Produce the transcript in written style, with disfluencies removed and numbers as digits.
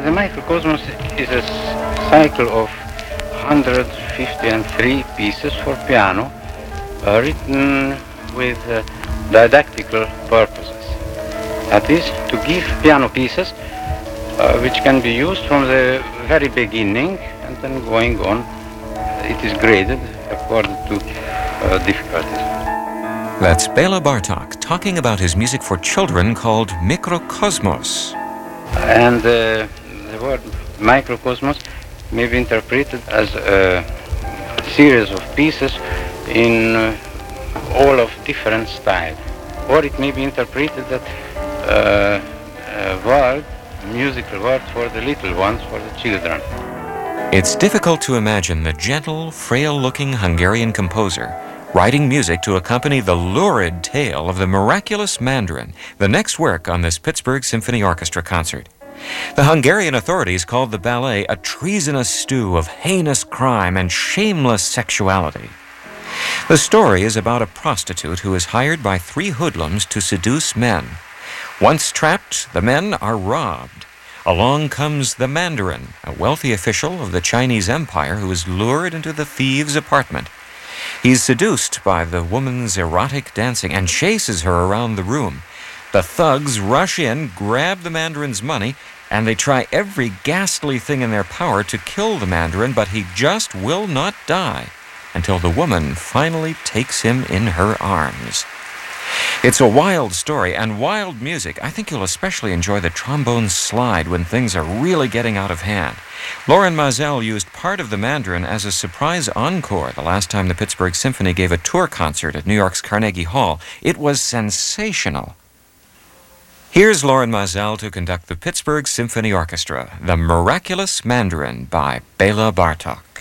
The microcosmos is a cycle of 153 pieces for piano, written with didactical purposes. That is, to give piano pieces which can be used from the very beginning and then going on. It is graded according to difficulties. That's Bela Bartok talking about his music for children called Mikrokosmos. And the word microcosmos may be interpreted as a series of pieces in all of different styles. Or it may be interpreted that a word, a musical word for the little ones, for the children. It's difficult to imagine the gentle, frail-looking Hungarian composer writing music to accompany the lurid tale of the miraculous Mandarin, the next work on this Pittsburgh Symphony Orchestra concert. The Hungarian authorities called the ballet a treasonous stew of heinous crime and shameless sexuality. The story is about a prostitute who is hired by 3 hoodlums to seduce men. Once trapped, the men are robbed. Along comes the Mandarin, a wealthy official of the Chinese Empire who is lured into the thieves' apartment. He's seduced by the woman's erotic dancing and chases her around the room. The thugs rush in, grab the Mandarin's money, and they try every ghastly thing in their power to kill the Mandarin, but he just will not die until the woman finally takes him in her arms. It's a wild story and wild music. I think you'll especially enjoy the trombone slide when things are really getting out of hand. Loren Maazel used part of the Mandarin as a surprise encore the last time the Pittsburgh Symphony gave a tour concert at New York's Carnegie Hall. It was sensational. Here's Loren Maazel to conduct the Pittsburgh Symphony Orchestra, The Miraculous Mandarin by Bela Bartok.